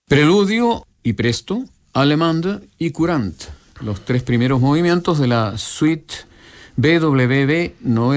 Preludio y Presto, Allemande y Courant, los tres primeros movimientos de la suite BWV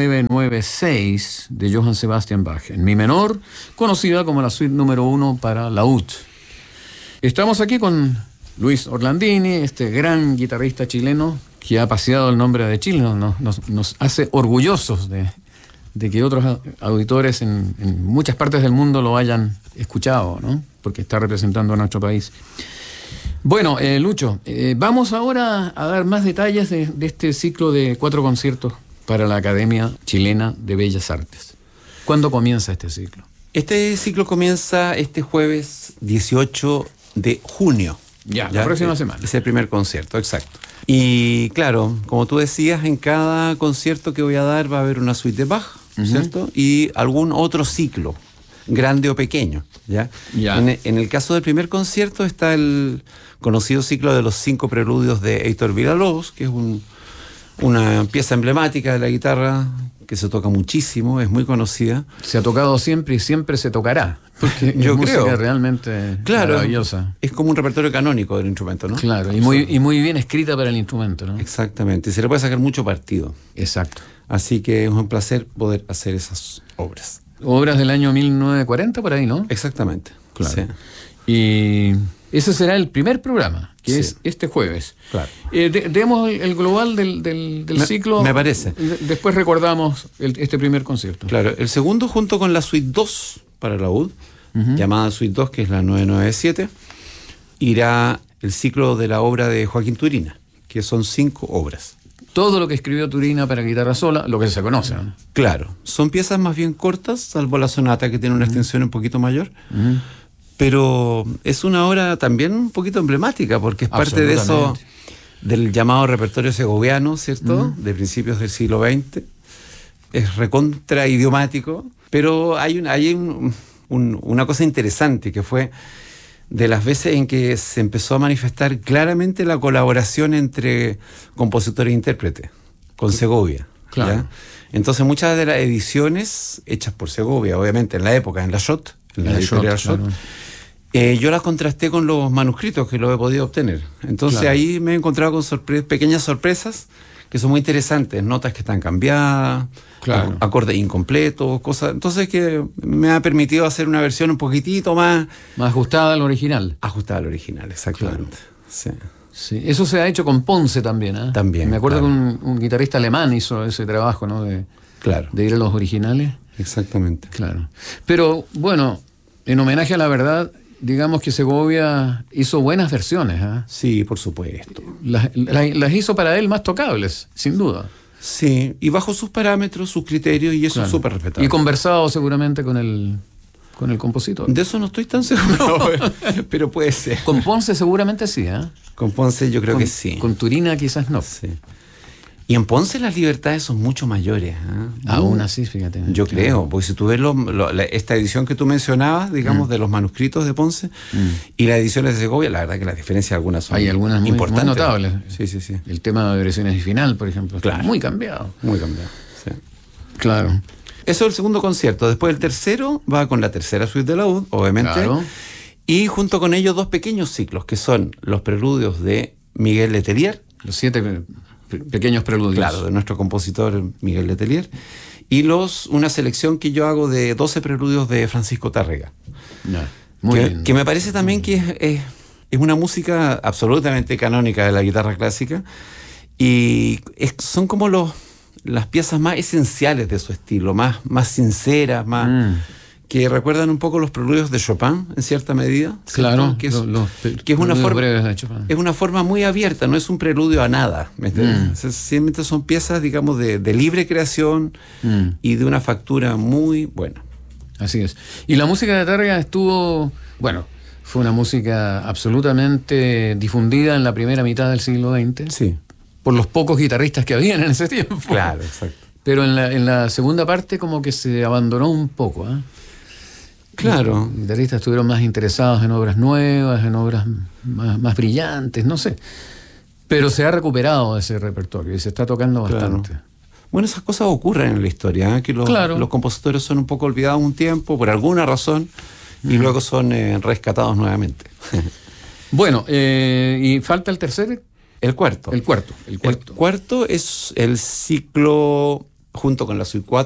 996 de Johann Sebastian Bach, en mi menor, conocida como la suite número 1 para laúd. Estamos aquí con Luis Orlandini, este gran guitarrista chileno que ha paseado el nombre de Chile, nos hace orgullosos de que otros auditores en muchas partes del mundo lo hayan escuchado, ¿no? Porque está representando a nuestro país. Bueno, Lucho, vamos ahora a dar más detalles de este ciclo de 4 conciertos para la Academia Chilena de Bellas Artes. ¿Cuándo comienza este ciclo? Este ciclo comienza este jueves 18 de junio. Ya, la próxima semana. Es el primer concierto, exacto. Y claro, como tú decías, en cada concierto que voy a dar va a haber una suite de Bach, ¿cierto? Y algún otro ciclo, grande o pequeño, ¿ya? En el caso del primer concierto está el conocido ciclo de los 5 preludios de Heitor Villa-Lobos, que es una pieza emblemática de la guitarra que se toca muchísimo, es muy conocida. Se ha tocado siempre y siempre se tocará, porque yo es música creo realmente maravillosa. Es como un repertorio canónico del instrumento, ¿no? Claro, y muy bien escrita para el instrumento, ¿no? Exactamente, y se le puede sacar mucho partido. Exacto. Así que es un placer poder hacer esas obras. Obras del año 1940, por ahí, ¿no? Exactamente. Claro. Sí. Y ese será el primer programa, que es este jueves. Claro. Demos el global del ciclo. Me parece. Después recordamos este primer concierto. Claro, el segundo junto con la suite 2 para laúd, llamada suite 2, que es la 997, irá el ciclo de la obra de Joaquín Turina, que son 5 obras. Todo lo que escribió Turina para guitarra sola, lo que se conoce, ¿no? Claro, son piezas más bien cortas, salvo la sonata que tiene una extensión un poquito mayor, pero es una obra también un poquito emblemática, porque es parte de eso, del llamado repertorio segoviano, ¿cierto? De principios del siglo XX. Es recontra idiomático, pero hay una cosa interesante, que fue de las veces en que se empezó a manifestar claramente la colaboración entre compositor e intérprete con Segovia. Claro. ¿Ya? Entonces muchas de las ediciones hechas por Segovia, obviamente en la época, en la Schott, en la editorial Schott, yo las contrasté con los manuscritos que los he podido obtener. Entonces ahí me he encontrado con pequeñas sorpresas que son muy interesantes, notas que están cambiadas, acordes incompletos, cosas. Entonces que me ha permitido hacer una versión un poquitito más ajustada al original. Ajustada al original, exactamente. Claro. Sí. Eso se ha hecho con Ponce también, ¿eh? También. Me acuerdo que un guitarrista alemán hizo ese trabajo, ¿no? De ir a los originales. Exactamente. Claro. Pero bueno, en homenaje a la verdad, digamos que Segovia hizo buenas versiones, ¿eh? Sí, por supuesto. Las hizo para él más tocables, sin duda. Sí, y bajo sus parámetros, sus criterios, y eso es súper respetable. Y conversado seguramente con el compositor. De eso no estoy tan seguro, pero puede ser. Con Ponce seguramente sí, ¿eh? Con Ponce yo creo que sí. Con Turina quizás no. Sí. Y en Ponce las libertades son mucho mayores, ¿eh? Aún así, fíjate. Yo creo, porque si tú ves esta edición que tú mencionabas, digamos, de los manuscritos de Ponce y las ediciones de Segovia, la verdad que las diferencias algunas son importantes. Muy notables. Sí. El tema de versiones y final, por ejemplo, está muy cambiado. Muy cambiado, sí. Claro. Eso es el segundo concierto. Después el tercero va con la tercera suite de laúd, obviamente. Claro. Y junto con ellos 2 pequeños ciclos, que son los preludios de Miguel Letelier. Los 7 pequeños preludios. Claro, de nuestro compositor Miguel Letelier. Y una selección que yo hago de 12 preludios de Francisco Tárrega. Muy lindo. Que me parece también que es una música absolutamente canónica de la guitarra clásica. Y son como las piezas más esenciales de su estilo, más sinceras, que recuerdan un poco los preludios de Chopin, en cierta medida. Claro, que es una forma muy abierta, no es un preludio a nada. Simplemente son piezas, digamos, de libre creación y de una factura muy buena. Así es. Y la música de Tárrega fue una música absolutamente difundida en la primera mitad del siglo XX. Sí. Por los pocos guitarristas que habían en ese tiempo. Claro, exacto. Pero en la segunda parte como que se abandonó un poco, ¿eh? Claro. Los guitarristas estuvieron más interesados en obras nuevas, en obras más brillantes, no sé. Pero se ha recuperado ese repertorio y se está tocando bastante. Claro. Bueno, esas cosas ocurren en la historia, ¿eh? Que los compositores son un poco olvidados un tiempo, por alguna razón, y luego son rescatados nuevamente. Bueno, y falta el tercer, El cuarto. el cuarto. El cuarto es el ciclo, junto con la Suite